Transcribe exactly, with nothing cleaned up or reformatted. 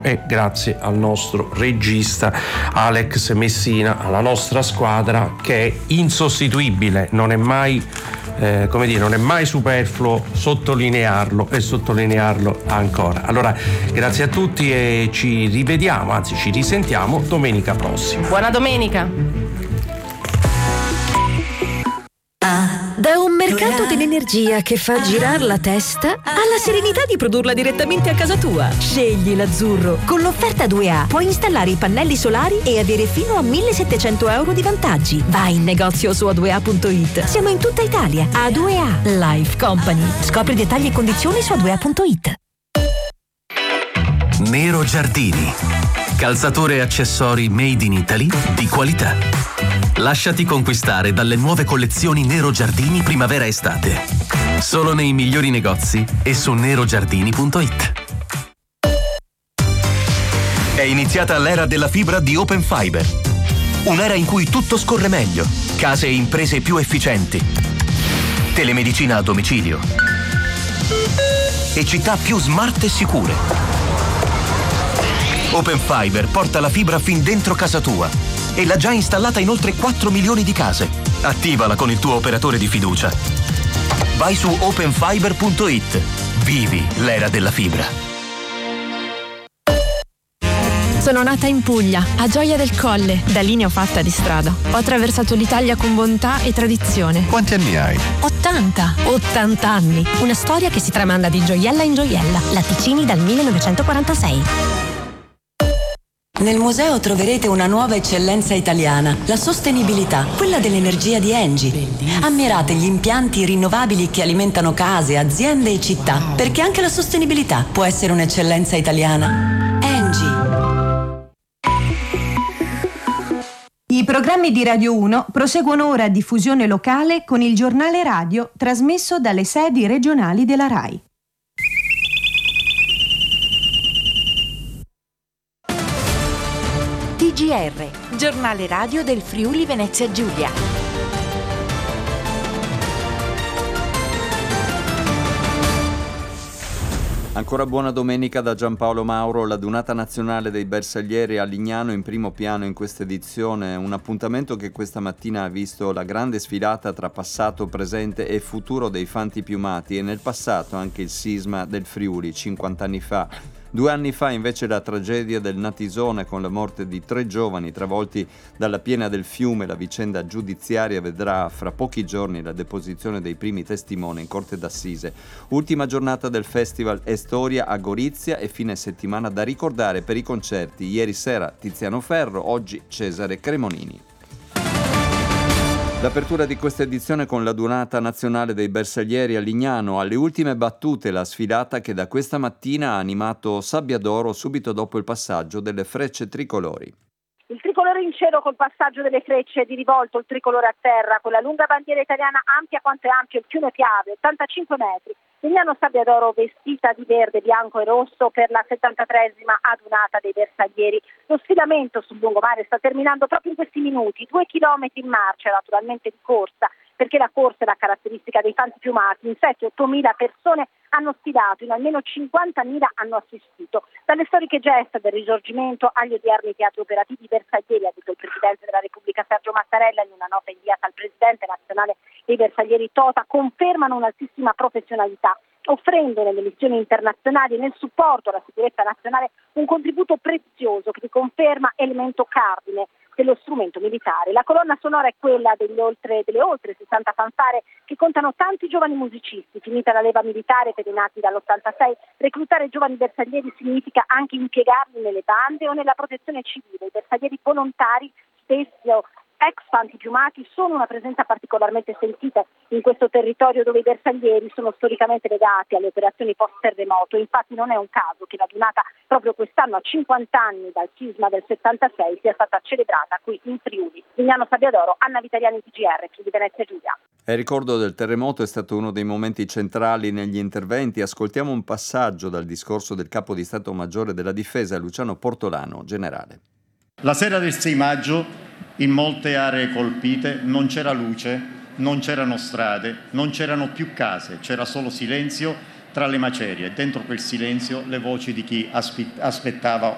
E grazie al nostro regista Alex Messina, alla nostra squadra che è insostituibile, non è mai eh, come dire, non è mai superfluo sottolinearlo e sottolinearlo ancora. Allora, grazie a tutti e ci rivediamo, anzi ci risentiamo domenica prossima. Buona domenica! Da un mercato dell'energia che fa girare la testa alla serenità di produrla direttamente a casa tua. Scegli l'azzurro. Con l'offerta due A puoi installare i pannelli solari e avere fino a millesettecento euro di vantaggi. Vai in negozio su a due a punto it. Siamo in tutta Italia. A due A Life Company. Scopri dettagli e condizioni su a due a punto it. Nero Giardini. Calzature e accessori made in Italy di qualità. Lasciati conquistare dalle nuove collezioni Nero Giardini primavera-estate. Solo nei migliori negozi e su nero giardini punto it. È iniziata l'era della fibra di Open Fiber. Un'era in cui tutto scorre meglio, case e imprese più efficienti, telemedicina a domicilio e città più smart e sicure. Open Fiber porta la fibra fin dentro casa tua e l'ha già installata in oltre quattro milioni di case. Attivala con il tuo operatore di fiducia. Vai su open fiber punto it. Vivi l'era della fibra. Sono nata in Puglia, a Gioia del Colle. Da lì ne ho fatta di strada. Ho attraversato l'Italia con bontà e tradizione. Quanti anni hai? ottanta. ottanta anni. Una storia che si tramanda di gioiella in gioiella. Latticini dal millenovecentoquarantasei. Nel museo troverete una nuova eccellenza italiana, la sostenibilità, quella dell'energia di Engie. Ammirate gli impianti rinnovabili che alimentano case, aziende e città, perché anche la sostenibilità può essere un'eccellenza italiana. Engie. I programmi di Radio uno proseguono ora a diffusione locale con il giornale radio trasmesso dalle sedi regionali della RAI. T G R, giornale radio del Friuli Venezia Giulia. Ancora buona domenica da Giampaolo Mauro. La Dunata Nazionale dei Bersaglieri a Lignano in primo piano in questa edizione, un appuntamento che questa mattina ha visto la grande sfilata tra passato, presente e futuro dei fanti piumati e nel passato anche il sisma del Friuli cinquanta anni fa. Due anni fa invece la tragedia del Natisone con la morte di tre giovani travolti dalla piena del fiume. La vicenda giudiziaria vedrà fra pochi giorni la deposizione dei primi testimoni in corte d'assise. Ultima giornata del festival è storia a Gorizia e fine settimana da ricordare per i concerti. Ieri sera Tiziano Ferro, oggi Cesare Cremonini. L'apertura di questa edizione con la Dunata Nazionale dei Bersaglieri a Lignano. Alle ultime battute la sfilata che da questa mattina ha animato Sabbiadoro subito dopo il passaggio delle frecce tricolori. Il tricolore in cielo col passaggio delle frecce di rivolto, il tricolore a terra, con la lunga bandiera italiana ampia quanto è ampio il fiume Piave, ottantacinque metri. Lignano Sabbiadoro vestita di verde, bianco e rosso per la settantatreesima adunata dei Bersaglieri. Lo sfilamento sul lungomare sta terminando proprio in questi minuti, due chilometri in marcia, naturalmente di corsa, perché la corsa è la caratteristica dei fanti piumati. In sette otto mila persone hanno sfidato, in almeno cinquantamila hanno assistito. Dalle storiche gesta del Risorgimento agli odierni teatri operativi Bersaglieri, ha detto il Presidente della Repubblica Sergio Mattarella in una nota inviata al Presidente nazionale dei Bersaglieri Tota, confermano un'altissima professionalità, offrendo nelle missioni internazionali e nel supporto alla sicurezza nazionale un contributo prezioso che riconferma elemento cardine dello strumento militare. La colonna sonora è quella degli oltre, delle oltre sessanta fanfare che contano tanti giovani musicisti. Finita la leva militare per i nati dall'ottantasei, reclutare giovani bersaglieri significa anche impiegarli nelle bande o nella protezione civile. I bersaglieri volontari, spesso ex fanti piumati, sono una presenza particolarmente sentita in questo territorio dove i bersaglieri sono storicamente legati alle operazioni post-terremoto. Infatti non è un caso che la Dunata proprio quest'anno, a cinquanta anni dal sisma del settantasei, sia stata celebrata qui in Friuli. Lignano Sabbiadoro, Anna Vitariani, T G R, Friuli Venezia Giulia. Il ricordo del terremoto è stato uno dei momenti centrali negli interventi. Ascoltiamo un passaggio dal discorso del Capo di Stato Maggiore della Difesa, Luciano Portolano, generale. La sera del sei maggio in molte aree colpite non c'era luce, non c'erano strade, non c'erano più case, c'era solo silenzio tra le macerie. Dentro quel silenzio le voci di chi aspettava